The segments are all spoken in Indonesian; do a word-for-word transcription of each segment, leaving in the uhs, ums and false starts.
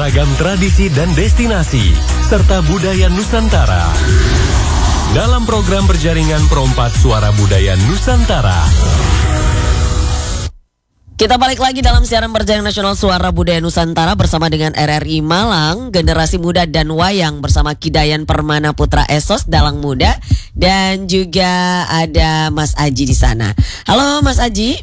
beragam tradisi dan destinasi, serta budaya Nusantara. Dalam program berjaringan Perompak Suara Budaya Nusantara. Kita balik lagi dalam siaran berjaringan nasional Suara Budaya Nusantara bersama dengan R R I Malang, Generasi Muda dan Wayang bersama Kidayan Permana Putra Esos Dalang Muda, dan juga ada Mas Aji di sana. Halo Mas Aji.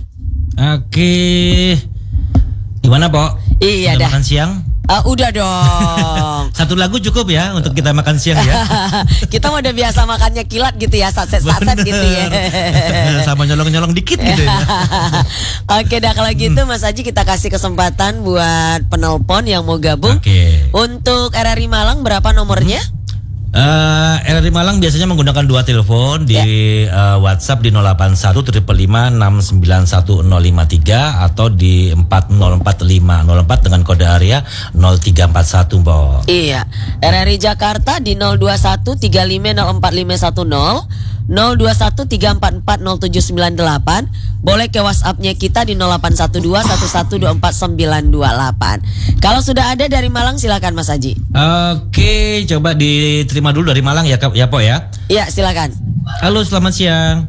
Oke. Gimana, Pok? Iya dah. dah. Makan siang? Uh, udah dong. Satu lagu cukup ya untuk kita makan siang ya. Kita udah biasa makannya kilat gitu ya, saset-saset gitu ya. Sama nyolong-nyolong dikit gitu ya. Oke dah kalau gitu Mas Aji, kita kasih kesempatan buat penelpon yang mau gabung. Oke. Untuk R R I Malang berapa nomornya? Uh, R R I Malang biasanya menggunakan dua telepon di ya. uh, WhatsApp di nol delapan satu lima lima enam sembilan satu nol lima tiga atau di empat nol empat lima nol empat dengan kode area nol tiga empat satu, Mbak. Iya. R R I Jakarta di nol dua satu tiga lima nol empat lima satu nol, nol dua satu tiga empat empat nol tujuh sembilan delapan. Boleh ke WhatsApp-nya kita di nol delapan satu dua satu satu dua empat sembilan dua delapan. Kalau sudah ada dari Malang silakan Mas Haji. Oke, coba diterima dulu dari Malang ya, ya Po ya. Iya, silakan. Halo, selamat siang.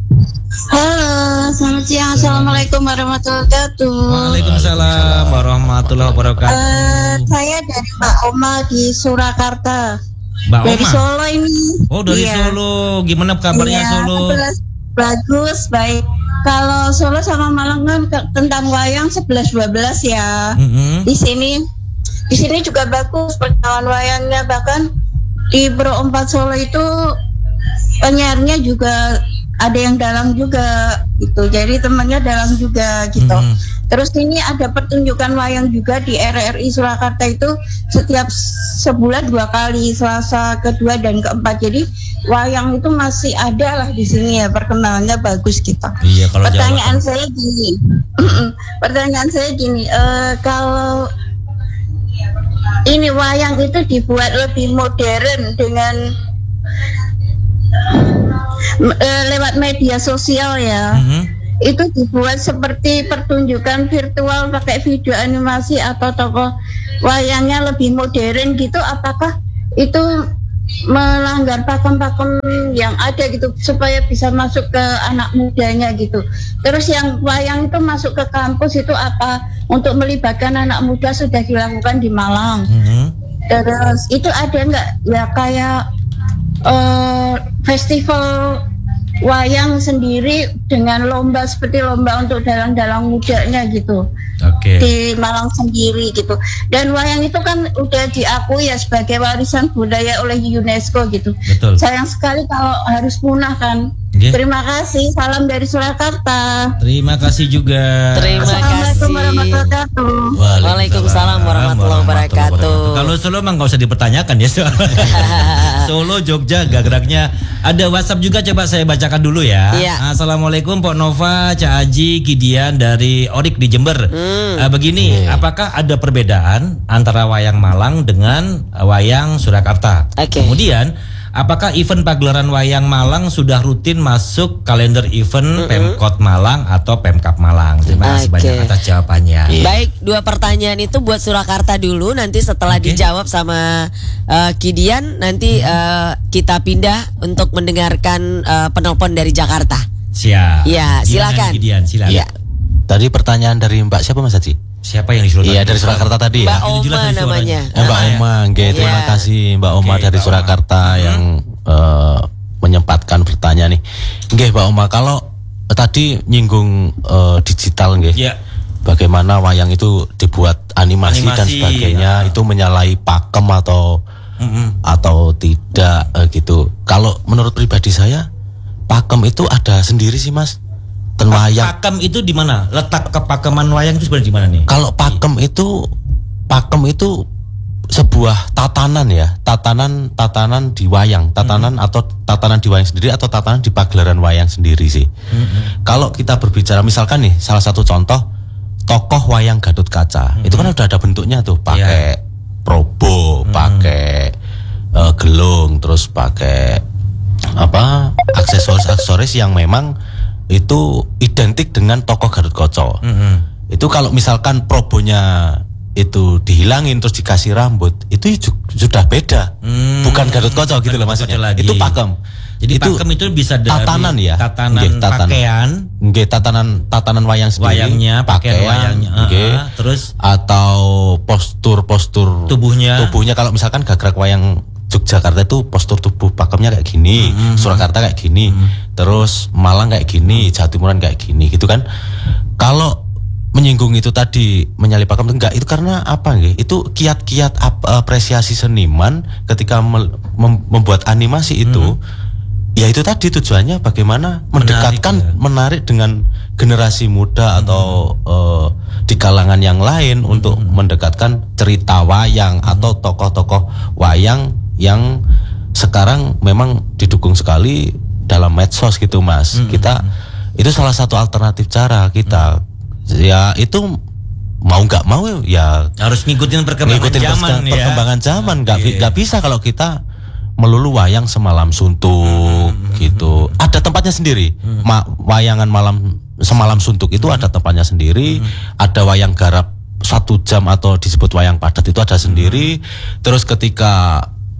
Halo, selamat siang. Assalamualaikum warahmatullahi wabarakatuh. Waalaikumsalam warahmatullahi wabarakatuh. Uh, saya dari Mbak Oma di Surakarta. Mbak dari Oma? Solo ini. Oh, dari iya. Solo. Gimana kabarnya iya, Solo? sebelas, bagus, baik. Kalau Solo sama Malang kan ke, tentang wayang sebelas dua belas ya. Mm-hmm. Di sini di sini juga bagus perkawan wayangnya, bahkan di Pro empat Solo itu penyiarnya juga ada yang dalang juga gitu. Jadi temannya dalang juga gitu. Mm-hmm. Terus ini ada pertunjukan wayang juga di R R I Surakarta itu setiap sebulan dua kali, Selasa kedua dan keempat. Jadi wayang itu masih ada lah di sini ya, perkenalannya bagus gitu. Iya, kalau pertanyaan Jawa. saya gini, pertanyaan saya gini, uh, kalau ini wayang itu dibuat lebih modern dengan uh, lewat media sosial ya. Mm-hmm. Itu dibuat seperti pertunjukan virtual pakai video animasi atau tokoh wayangnya lebih modern gitu, apakah itu melanggar pakem-pakem yang ada gitu supaya bisa masuk ke anak mudanya gitu? Terus yang wayang itu masuk ke kampus itu apa untuk melibatkan anak muda sudah dilakukan di Malang? Mm-hmm. Terus itu ada nggak ya kayak uh, festival wayang sendiri dengan lomba seperti lomba untuk dalang-dalang mudanya gitu. Oke. Okay. Di Malang sendiri gitu. Dan wayang itu kan udah diakui ya sebagai warisan budaya oleh UNESCO gitu. Betul. Sayang sekali kalau harus punah kan. Okay. Terima kasih. Salam dari Surakarta. Terima kasih juga. Terima Assalamualaikum kasih. warahmatullahi wabarakatuh. Waalaikumsalam warahmatullahi wabarakatuh. Kalau Solo emang nggak usah dipertanyakan ya. Solo, Jogja, geraknya. Ada WhatsApp juga, coba saya bacakan dulu ya. Iya. Assalamualaikum Pok Nova, Cak Aji, Kidian dari Orik di Jember. Hmm. Uh, begini, hmm. apakah ada perbedaan antara wayang Malang dengan wayang Surakarta? Okay. Kemudian, apakah event pagelaran wayang Malang sudah rutin masuk kalender event mm-hmm. Pemkot Malang atau Pemkap Malang? Terima kasih okay. banyak atas jawabannya. Yeah. Baik, dua pertanyaan itu buat Surakarta dulu. Nanti setelah okay. dijawab sama uh, Kidian, nanti uh, kita pindah untuk mendengarkan uh, penelpon dari Jakarta. Siap. Ya, silakan. Kidian, silakan. Ya. Tadi pertanyaan dari Mbak siapa Mas Haji? Siapa yang disuruh? Iya, dari Surakarta tadi Mbak ya. Oma namanya. Eh, Mbak ah, Oma, ya. Terima yeah. kasih Mbak Oma okay, dari Surakarta Oma. yang uh, menyempatkan bertanya nih. Nggih Mbak Oma, kalau uh, tadi nyinggung uh, digital nggih. Yeah. Bagaimana wayang itu dibuat animasi, animasi dan sebagainya, ya. Itu menyalahi pakem atau mm-hmm. atau tidak uh, gitu. Kalau menurut pribadi saya, pakem itu ada sendiri sih Mas. Dan wayang. Pakem itu di mana? Letak kepakeman wayang itu sebenarnya di mana nih? Kalau pakem itu pakem itu sebuah tatanan ya, tatanan tatanan di wayang, tatanan mm-hmm. atau tatanan di wayang sendiri atau tatanan di pagelaran wayang sendiri sih. Mm-hmm. Kalau kita berbicara misalkan nih salah satu contoh tokoh wayang Gatot Kaca, mm-hmm. itu kan udah ada bentuknya tuh, pakai yeah. probo, mm-hmm. pakai uh, gelung, terus pakai apa aksesoris-aksesoris yang memang itu identik dengan tokoh Gatot Kaca. Mm-hmm. Itu kalau misalkan probonya itu dihilangin terus dikasih rambut, itu sudah beda. Hmm, bukan Gatot Kaca gitu loh maksudnya. Lagi. Itu pakem. Jadi itu pakem itu bisa dari tatanan ya, tatanan nge, tatan, pakaian, nge, tatanan tatanan wayang sendiri, wayangnya, pakaian wayangnya, nge, uh, terus atau postur-postur tubuhnya, tubuhnya kalau misalkan gagrak wayang Yogyakarta itu postur tubuh pakemnya kayak gini, mm-hmm. Surakarta kayak gini, mm-hmm. terus Malang kayak gini, Jawa Timuran kayak gini, gitu kan. Kalau menyinggung itu tadi menyalip pakem enggak, itu karena apa nggih? Itu kiat-kiat apresiasi seniman ketika mem- membuat animasi itu. Mm-hmm. Ya itu tadi tujuannya bagaimana mendekatkan, menarik, ya. menarik dengan generasi muda atau hmm. uh, di kalangan yang lain hmm. untuk mendekatkan cerita wayang hmm. atau tokoh-tokoh wayang yang sekarang memang didukung sekali dalam medsos gitu Mas. Hmm. Kita itu salah satu alternatif cara kita. Hmm. Ya itu mau nggak mau ya harus ngikutin perkembangan ngikutin zaman perkembangan, ya. Perkembangan zaman nggak okay. nggak bisa kalau kita melulu wayang semalam suntuk hmm, gitu. Hmm, ada tempatnya sendiri. Hmm. Ma- wayangan malam semalam suntuk itu hmm. ada tempatnya sendiri. Hmm. Ada wayang garap satu jam atau disebut wayang padat itu ada sendiri. Hmm. Terus ketika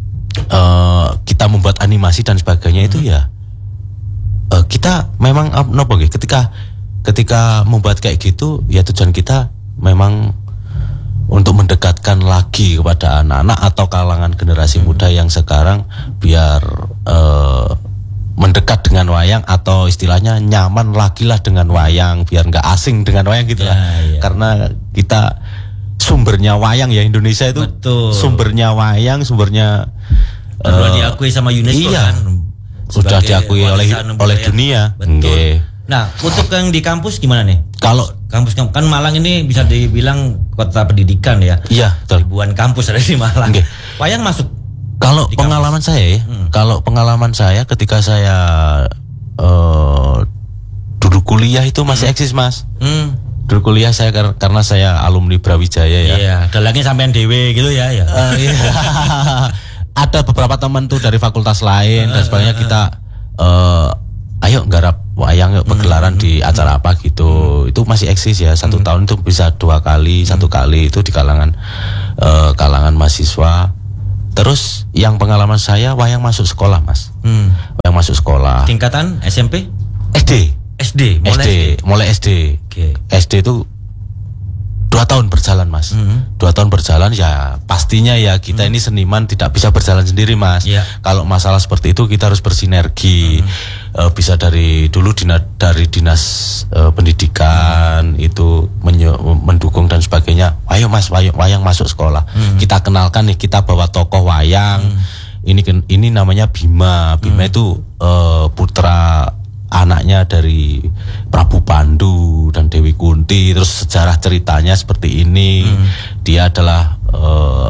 uh, kita membuat animasi dan sebagainya hmm. itu ya uh, kita memang uh, nopo nggih. Ketika ketika membuat kayak gitu ya tujuan kita memang untuk mendekatkan lagi kepada anak-anak atau kalangan generasi hmm. muda yang sekarang biar uh, mendekat dengan wayang atau istilahnya nyaman lagi lah dengan wayang, biar nggak asing dengan wayang gitu ya, lah. Ya. Karena kita sumbernya wayang ya Indonesia itu. Betul. Sumbernya wayang, sumbernya uh, diakui sama UNESCO iya, kan. Sudah diakui oleh oleh dunia. Betul. Okay. Nah, untuk yang di kampus gimana nih? Kalau kampus kan Malang ini bisa dibilang kota pendidikan ya. Iya, betul. Ribuan kampus ada di Malang. Okay. Wayang masuk. Kalau pengalaman kampus. saya, hmm. kalau pengalaman saya ketika saya uh, duduk kuliah itu masih hmm. eksis Mas. Hmm. Duduk kuliah saya karena saya alumni Brawijaya ya. Iya, dalangnya sampean dewe gitu ya. Ya. Uh, iya. Ada beberapa teman tuh dari fakultas lain uh, dan sebagainya uh, kita. Uh, ayo garap wayang yuk pegelaran hmm, di acara apa gitu. Hmm. Itu masih eksis ya, satu hmm. tahun itu bisa dua kali, hmm. satu kali itu di kalangan uh, kalangan mahasiswa. Terus yang pengalaman saya wayang masuk sekolah Mas. Hmm. Wayang masuk sekolah. Tingkatan S M P? S D. S D, mulai S D, S D. Mulai S D. Okay. S D itu dua tahun berjalan Mas. Mm-hmm. Dua tahun berjalan ya pastinya ya kita mm-hmm. ini seniman tidak bisa berjalan sendiri Mas. Yeah. Kalau masalah seperti itu kita harus bersinergi. Mm-hmm. uh, Bisa dari dulu dina, dari dinas uh, pendidikan mm-hmm. itu menye- mendukung dan sebagainya. Ayo Mas, wayang, wayang masuk sekolah. Mm-hmm. Kita kenalkan nih, kita bawa tokoh wayang. Mm-hmm. Ini ini namanya Bima. Bima mm-hmm. itu uh, putra anaknya dari Prabu Pandu dan Dewi Kunti. Terus sejarah ceritanya seperti ini. Hmm. Dia adalah uh,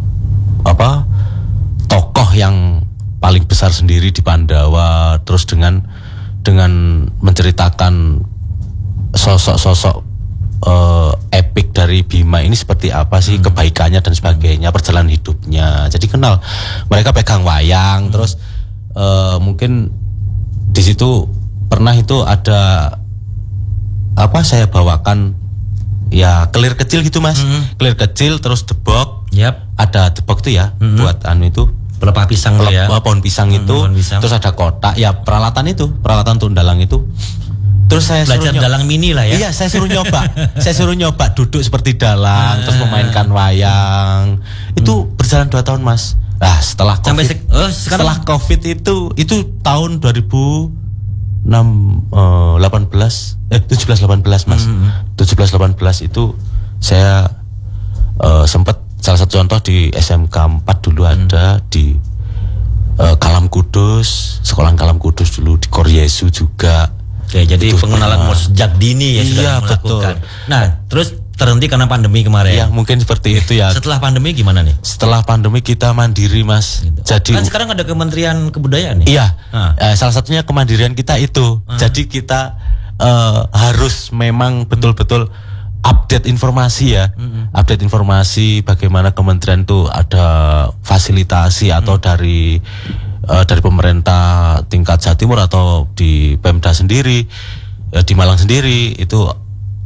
apa tokoh yang paling besar sendiri di Pandawa. Terus dengan dengan menceritakan sosok-sosok uh, epik dari Bima ini seperti apa sih, hmm. kebaikannya dan sebagainya, perjalanan hidupnya. Jadi kenal, mereka pegang wayang. Hmm. Terus uh, mungkin di situ pernah itu ada apa saya bawakan ya kelir kecil gitu Mas. Mm-hmm. Kelir kecil terus debok. Yep. Ada debok itu ya, mm-hmm. buat anu itu pelepah pisang pelep, ya. Pohon pisang mm-hmm. itu. Pisang. Terus ada kotak ya, peralatan itu, peralatan untuk dalang itu. Terus saya belajar suruh dalang mini lah ya. Iya, saya suruh nyoba. saya suruh nyoba duduk seperti dalang, ah. terus memainkan wayang. Itu hmm. berjalan dua tahun Mas. Nah, setelah COVID, sampai se- oh, setelah COVID itu itu tahun dua ribu enam belas eh tujuh belas delapan belas Mas. Mm-hmm. tujuh belas delapan belas itu saya uh, sempat salah satu contoh di S M K empat dulu mm-hmm. ada di uh, Kalam Kudus, sekolah Kalam Kudus dulu di Kor Yesu juga. Oke, jadi itu pengenalan musik sejak dini ya sudah iya, melakukan. Betul. Nah, terus terhenti karena pandemi kemarin. Iya, mungkin seperti itu ya. Setelah pandemi gimana nih? Setelah pandemi kita mandiri Mas. Gitu. Jadi kan sekarang ada Kementerian Kebudayaan nih. Iya. Eh, salah satunya kemandirian kita itu. Hmm. Jadi kita eh, harus memang betul-betul update informasi ya. Hmm. Update informasi bagaimana kementerian itu ada fasilitasi atau hmm. dari eh, dari pemerintah tingkat Jawa Timur atau di Pemda sendiri, eh, di Malang sendiri itu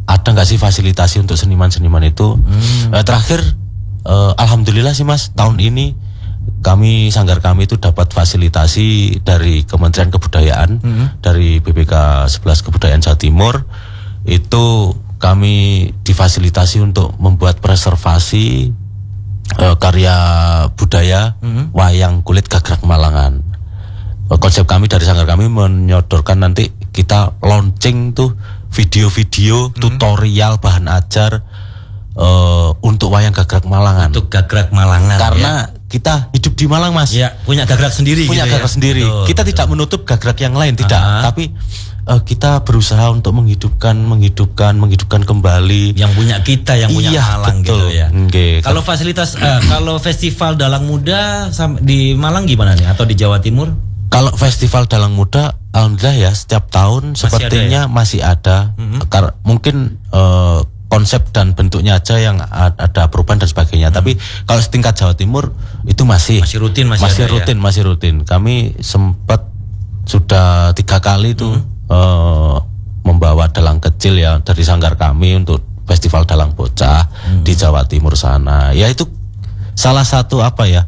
ada nggak sih fasilitasi untuk seniman-seniman itu. Hmm. Eh, terakhir eh, alhamdulillah sih Mas, tahun ini kami sanggar kami itu dapat fasilitasi dari Kementerian Kebudayaan, hmm. dari B P K sebelas Kebudayaan Jawa Timur. Itu kami difasilitasi untuk membuat preservasi eh, karya budaya hmm. wayang kulit Gagrak Malangan. Eh, konsep kami dari sanggar kami menyodorkan nanti kita launching tuh video-video hmm. tutorial bahan ajar uh, untuk wayang Gagrak Malangan. Untuk Gagrak Malangan. Karena ya. kita hidup di Malang Mas. Ya, punya Gagrak sendiri. Punya gitu Gagrak ya? sendiri. Betul, kita betul. tidak menutup Gagrak yang lain, tidak. Aha. Tapi uh, kita berusaha untuk menghidupkan, menghidupkan, menghidupkan kembali. Yang punya kita, yang punya iya, Malang betul. gitu ya. Okay. Kalau fasilitas, uh, kalau festival Dalang Muda di Malang gimana nih? Atau di Jawa Timur? Kalau festival Dalang Muda, alhamdulillah ya setiap tahun masih sepertinya ada ya? masih ada. Mm-hmm. Karena mungkin uh, konsep dan bentuknya aja yang ada perubahan dan sebagainya. Mm-hmm. Tapi kalau setingkat Jawa Timur itu masih masih rutin, masih, masih ada, rutin, ya? masih rutin. Kami sempat sudah tiga kali itu mm-hmm. uh, membawa dalang kecil ya dari sanggar kami untuk festival Dalang Bocah mm-hmm. di Jawa Timur sana. Ya itu salah satu apa ya?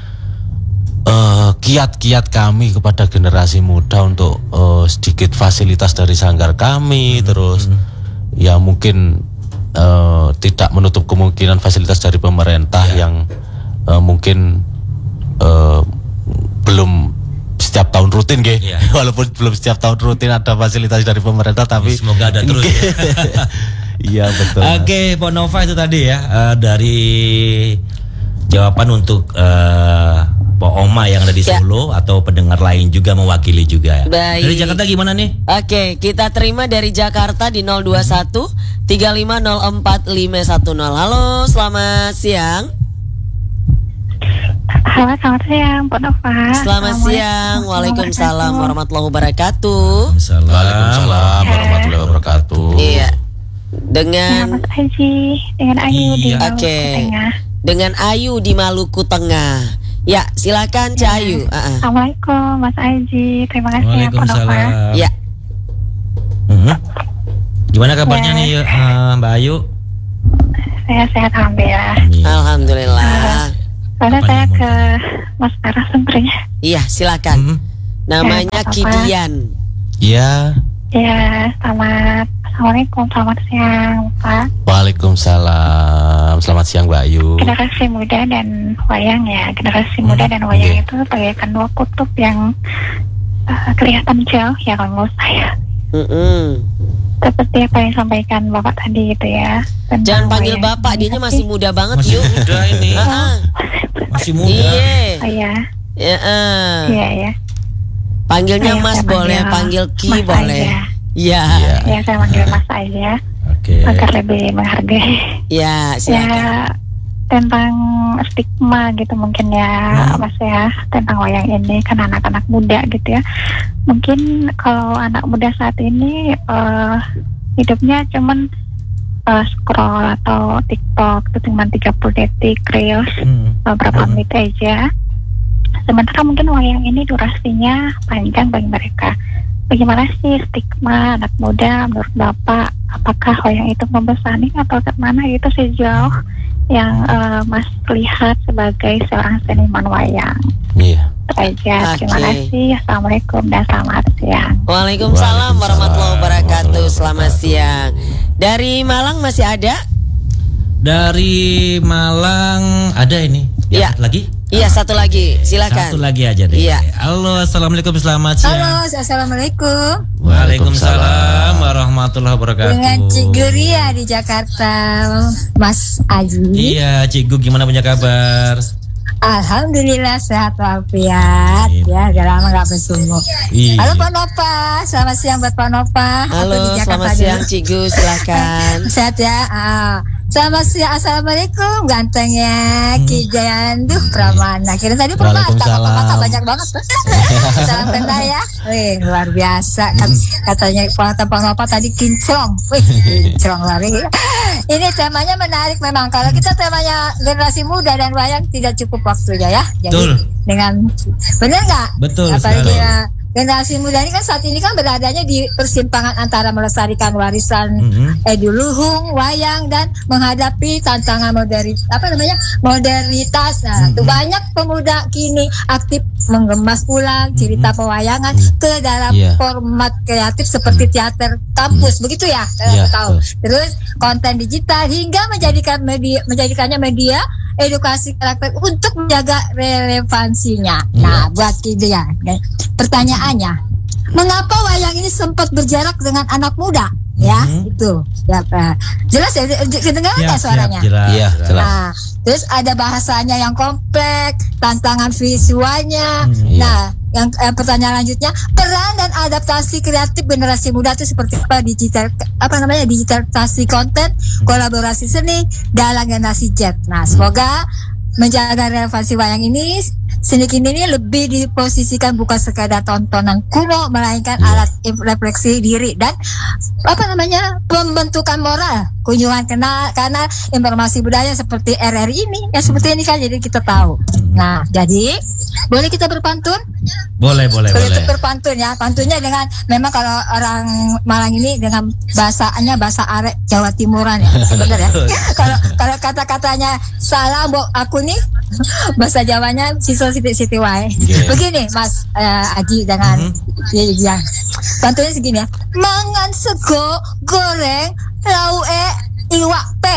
Uh, kiat-kiat kami kepada generasi muda untuk uh, sedikit fasilitas dari sanggar kami, hmm. terus hmm. ya mungkin uh, tidak menutup kemungkinan fasilitas dari pemerintah ya. yang uh, mungkin uh, belum setiap tahun rutin, gitu. Ya. Walaupun belum setiap tahun rutin ada fasilitas dari pemerintah, tapi ya, semoga ada terus. Iya betul. Oke, okay, Pak Nova itu tadi ya uh, dari jawaban untuk uh, Pak Oma yang ada di Solo ya. Atau pendengar lain juga mewakili juga. Baik. Dari Jakarta gimana nih? Oke, kita terima dari Jakarta di nol dua satu tiga lima nol empat lima satu nol. Halo, selamat siang. Halo, selamat siang, Pak Nova. Selamat siang. Waalaikumsalam warahmatullahi wabarakatuh. Waalaikumsalam warahmatullahi wabarakatuh. Iya. Dengan Mas Aji, dengan Ayu di Maluku okay. Tengah. Dengan Ayu di Maluku Tengah. Ya, silakan Cak Ayu. Uh-uh. Assalamualaikum Mas Aji, terima kasih ya Pak Nova. Ya. Hmm. Gimana kabarnya ya. nih uh, Mbak Ayu? Saya sehat alhamdulillah. Alhamdulillah. Karena uh, saya ke Mas narasumbernya. Iya, silakan. Hmm. Namanya ya, Kidian. Iya. Ya, selamat Assalamualaikum, selamat siang Pak. Waalaikumsalam, selamat siang Mbak Ayu. Generasi muda dan wayang ya, generasi hmm, muda dan wayang okay. itu bagaikan dua kutub yang uh, kelihatan jauh ya kalau menurut saya. Mm-hmm. Seperti apa yang disampaikan Bapak tadi gitu ya. Jangan panggil Bapak, dia masih muda banget masih yuk. Muda ini. uh-uh. Masih muda. Iya. Oh, iya. Iya. Uh. Iya ya. Panggilnya saya Mas saya boleh, panggil Ki Mas boleh. Iya. Ya. ya, saya panggil Mas aja. Oke. Okay. Agar lebih menghargai. Ya, silakan. Ya, tentang stigma gitu mungkin ya, hmm. Mas ya, tentang wayang ini kan anak-anak muda gitu ya. Mungkin kalau anak muda saat ini uh, hidupnya cuman uh, scroll atau TikTok itu cuma tiga puluh detik reels, hmm. beberapa hmm. menit aja. Sementara mungkin wayang ini durasinya panjang bagi mereka. Bagaimana sih stigma anak muda menurut Bapak? Apakah wayang itu membesarkan atau kemana itu sejauh yang uh, Mas lihat sebagai seorang seniman wayang? Iya. Aja. Terima kasih. Assalamualaikum dan selamat siang. Waalaikumsalam warahmatullahi wabarakatuh. Selamat siang. Dari Malang masih ada? Dari Malang ada ini. Ya. Lagi? Iya, satu lagi. Silakan. Satu lagi aja deh. Iya. Halo, assalamualaikum, selamat siang. Halo, assalamualaikum. Waalaikumsalam warahmatullahi wabarakatuh. Dengan Cik Guria di Jakarta, Mas Aji. Iya, Cik Gu, gimana punya kabar? Alhamdulillah sehat walafiat. Ya, udah lama nggak bertemu. Iya. Halo Pak Nova, selamat siang buat Pak Nova. Halo, selamat siang Cik Gu, silakan. Sehat ya. Uh, Selamat siang, assalamualaikum gantengnya hmm. Ki Jayanduh Pramana. Kira tadi permata, permata banyak banget tuh. Salam kenal ya. Wih, luar biasa. Kan, katanya Pak Nova tadi kinclong. Wih, kinclong lari. Ini temanya menarik memang. Kalau kita temanya generasi muda dan wayang tidak cukup waktunya ya. Jadi Betul. dengan benar nggak? Betul. Apalagi ya, generasi muda ini kan saat ini kan beradanya di persimpangan antara melestarikan warisan mm-hmm. eduluhung, wayang dan menghadapi tantangan modern apa namanya modernitas. Nah, mm-hmm. tuh banyak pemuda kini aktif mengemas ulang cerita pewayangan mm-hmm. ke dalam yeah. format kreatif seperti mm-hmm. teater kampus, mm-hmm. begitu ya? Yeah, tahu. So. Terus konten digital hingga menjadikan media menjadikannya media edukasi karakter untuk menjaga relevansinya. Nah, buat itu ya. Pertanyaannya, mengapa wayang ini sempat berjarak dengan anak muda? Ya, mm-hmm. itu. Ya, uh, jelas ya, kedengaran nggak suaranya? Iya, jelas. Nah, terus ada bahasanya yang kompleks, tantangan visualnya. Mm, nah, iya. yang eh, pertanyaan lanjutnya, peran dan adaptasi kreatif generasi muda itu seperti apa? Digital apa namanya? Digitalisasi konten, kolaborasi seni dalam generasi Z. Nah, semoga menjaga relevansi wayang ini, seni kini ini lebih diposisikan bukan sekadar tontonan kuno, melainkan yeah. alat refleksi diri dan apa namanya pembentukan moral. Kunjungan kenal karena informasi budaya seperti R R ini, ya seperti ini kan, jadi kita tahu. Nah, jadi boleh kita berpantun? Boleh, boleh, boleh. Boleh berpantun ya. Pantunnya dengan, memang kalau orang Malang ini dengan bahasanya bahasa arek Jawa Timuran ya, benar ya. Kalau kalau kata-katanya salah, bo aku nih bahasa Jawanya siswa siti-siti wae. Yeah. Begini Mas uh, Aji dengan mm-hmm. ya, ya. Pantunnya segini ya. Mangan sego goreng lauke iwak pe.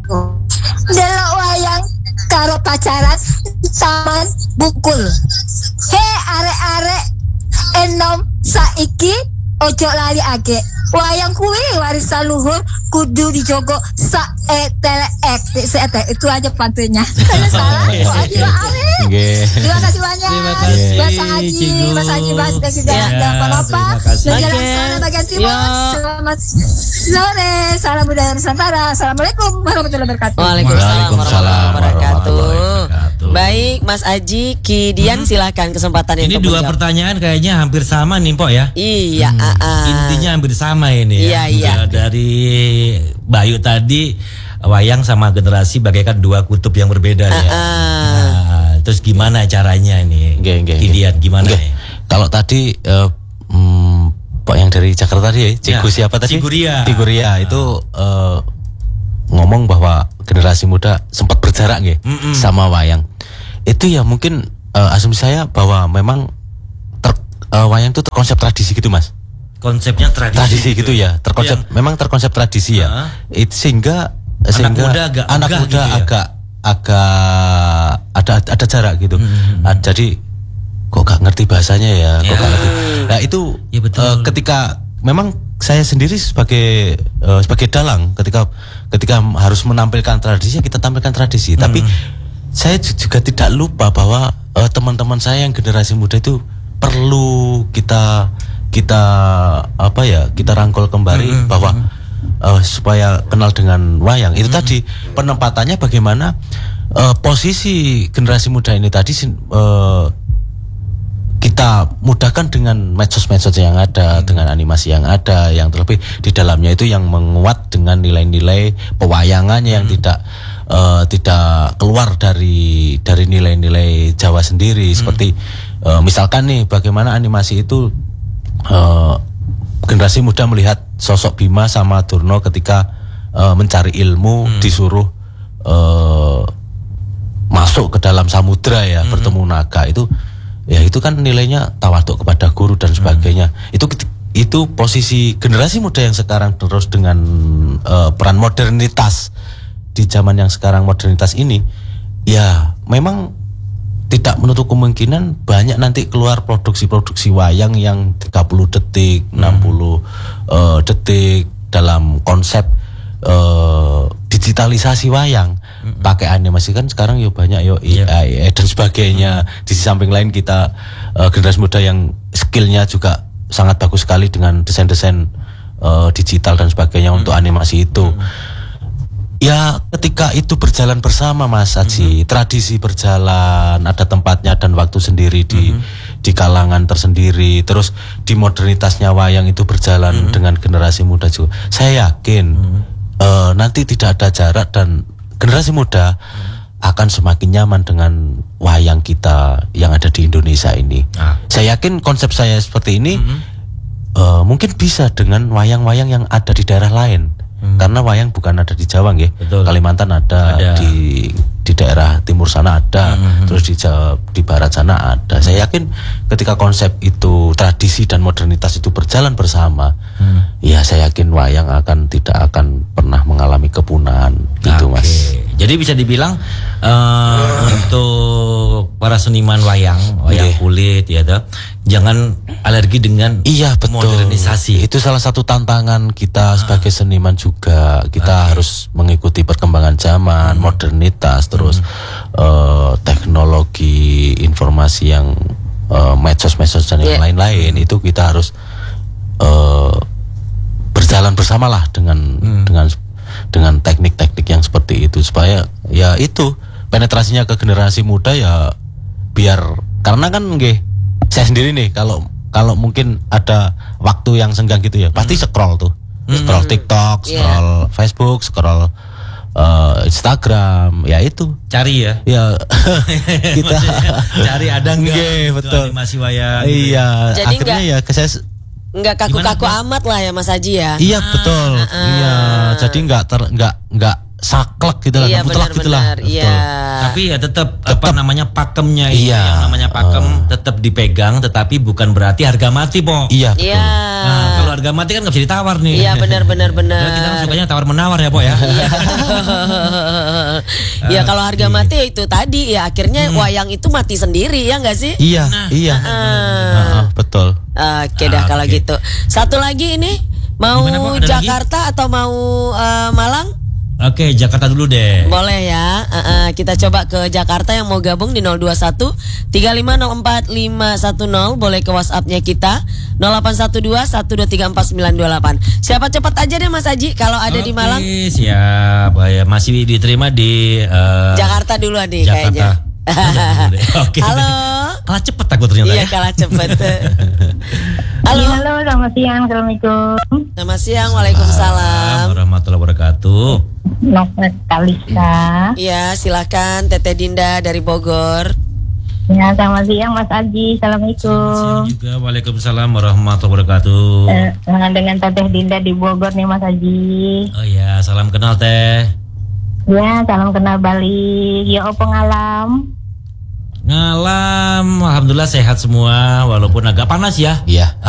Delok wayang karo pacaran taman bukul. He arek-arek enom saiki ojo lali age. Wayang kuwi warisan luhur kudu dijogo saetelek. Itu aja pantunnya. Saya salah. Kok Aji Amin. Terima kasih banyak. Terima kasih. Mas Haji, Mas Haji Bas dan sudah apa-apa. Menjelang sana bagian timur. Selamat sore. Salam budaya Nusantara. Assalamualaikum warahmatullahi wabarakatuh. Waalaikumsalam warahmatullahi wabarakatuh. Baik, Mas Aji, Kidian hmm. silakan kesempatan ini. Ini dua menjawab. Pertanyaan kayaknya hampir sama nih, Pok ya. Iya, hmm. uh, Intinya hampir sama ini iya, ya. Iya. Dari Bayu tadi, wayang sama generasi bagaikan dua kutub yang berbeda uh, ya. Nah, terus gimana caranya ini? Nge, nge, Kidian gimana nge. ya? Kalau tadi uh, hmm, Pak yang dari Jakarta tadi ya, Cigu ya, siapa tadi? Ciguria. Ciguria itu uh, ngomong bahwa generasi muda sempat berjarak nggih mm-mm. sama wayang. Itu ya mungkin uh, asumsi saya bahwa memang ter, uh, wayang itu terkonsep tradisi gitu Mas. Konsepnya tradisi, tradisi gitu, gitu ya, terkonsep ya. Memang terkonsep tradisi ya. Uh-huh. It, sehingga anak sehingga muda agak anak muda gitu ya? agak agak ada ada jarak gitu. Mm-hmm. Uh, jadi kok gak ngerti bahasanya ya, ya. Kok gak ngerti. Nah itu ya, uh, ketika memang saya sendiri sebagai uh, sebagai dalang ketika ketika harus menampilkan tradisi, kita tampilkan tradisi. Mm-hmm. Tapi saya juga tidak lupa bahwa uh, teman-teman saya yang generasi muda itu perlu kita kita apa ya kita rangkul kembali mm-hmm. bahwa uh, supaya kenal dengan wayang itu mm-hmm. tadi penempatannya bagaimana uh, posisi generasi muda ini tadi uh, kita mudahkan dengan medsos-medsos yang ada, hmm. dengan animasi yang ada, yang terlebih di dalamnya itu yang menguat dengan nilai-nilai pewayangannya hmm. yang tidak uh, tidak keluar dari dari nilai-nilai Jawa sendiri. Hmm. Seperti uh, misalkan nih bagaimana animasi itu uh, generasi muda melihat sosok Bima sama Durna ketika uh, mencari ilmu hmm. disuruh uh, masuk ke dalam samudra ya, hmm. bertemu naga itu. Ya itu kan nilainya tawaduk kepada guru dan sebagainya. Hmm. Itu itu posisi generasi muda yang sekarang terus dengan uh, peran modernitas di zaman yang sekarang modernitas ini, ya memang tidak menutup kemungkinan banyak nanti keluar produksi-produksi wayang yang tiga puluh detik, hmm. enam puluh uh, detik dalam konsep uh, digitalisasi wayang. Mm-hmm. Pakai animasi kan sekarang yo banyak yo A I yeah. dan sebagainya. Mm-hmm. Di samping lain kita uh, generasi muda yang skillnya juga sangat bagus sekali dengan desain-desain uh, digital dan sebagainya mm-hmm. untuk animasi itu. Mm-hmm. Ya ketika itu berjalan bersama Mas Aji, mm-hmm. tradisi berjalan, ada tempatnya dan waktu sendiri di mm-hmm. di kalangan tersendiri. Terus di modernitasnya wayang itu berjalan mm-hmm. dengan generasi muda juga. Saya yakin mm-hmm. uh, nanti tidak ada jarak dan generasi muda hmm. akan semakin nyaman dengan wayang kita yang ada di Indonesia ini. Ah. Saya yakin konsep saya seperti ini mm-hmm. uh, mungkin bisa dengan wayang-wayang yang ada di daerah lain. Hmm. Karena wayang bukan ada di Jawa nggih. Kalimantan ada, ada, di di daerah timur sana ada, hmm. terus di Jawa, di barat sana ada. Hmm. Saya yakin ketika konsep itu, tradisi dan modernitas itu berjalan bersama, hmm. ya saya yakin wayang akan tidak akan pernah mengalami kepunahan gitu, okay. Mas. Jadi bisa dibilang uh, untuk para seniman wayang, wayang okay. kulit ya toh, jangan alergi dengan iya, betul. modernisasi. Itu salah satu tantangan kita ah. sebagai seniman juga. Kita okay. harus mengikuti perkembangan zaman, hmm. modernitas, terus hmm. uh, teknologi informasi yang uh, medsos-medsos dan yeah. yang lain-lain. Itu kita harus uh, berjalan bersamalah dengan hmm. dengan dengan teknik-teknik yang seperti itu supaya ya itu penetrasinya ke generasi muda ya biar karena kan nggih saya sendiri nih kalau kalau mungkin ada waktu yang senggang gitu ya hmm. pasti scroll tuh hmm. scroll TikTok, scroll yeah. Facebook, scroll uh, Instagram ya itu cari ya ya kita cari ada nggak betul animasi wayang iya gitu. Akhirnya enggak, ya saya nggak kaku-kaku amat lah ya Mas Haji ya. Iya betul. Ah, ah. Iya, jadi nggak ter nggak nggak saklek gitu lah, iya, mutlak gitu lah. Iya. Tapi ya tetap apa namanya pakemnya itu iya, yang namanya pakem uh, tetap dipegang, tetapi bukan berarti harga mati, Po. Iya betul. Iya. Nah, kalau harga mati kan nggak bisa ditawar nih. Iya benar-benar benar. Jadi kita sukanya tawar menawar ya, Po ya. Iya kalau harga mati itu tadi ya akhirnya hmm. wayang itu mati sendiri ya nggak sih? Iya nah, iya. Uh, uh, uh, betul. Oke dah ah, kalau okay. gitu. Satu lagi ini mau Gimana, Jakarta lagi? Atau mau uh, Malang? Oke, okay, Jakarta dulu deh. Boleh ya. Uh, uh, kita coba ke Jakarta yang mau gabung di nol dua satu tiga lima nol empat lima satu nol, boleh ke WhatsApp-nya kita nol delapan satu dua satu dua tiga empat sembilan dua delapan. Siapa cepat aja deh Mas Haji kalau ada okay, di Malang. Siap. Ya, masih diterima di uh, Jakarta dulu nih Jakarta. Kayaknya. Okay. Halo. Kalah cepet aku ternyata. Iya, ya? kalah cepet. Halo. Halo, selamat siang. Assalamualaikum. Selamat siang. Waalaikumsalam. Warahmatullahi wabarakatuh. Nova Kalista. Iya, silakan Teteh Dinda dari Bogor. Ya, selamat siang Mas Aji. Assalamualaikum. Selamat siang juga. Waalaikumsalam warahmatullahi wabarakatuh. Eh, dengan Teteh Dinda di Bogor nih Mas Aji. Oh iya, salam kenal Teh. Ya, salam kenal balik. Ya, opo ngalam? Ngalam, alhamdulillah sehat semua, walaupun agak panas ya. Iya.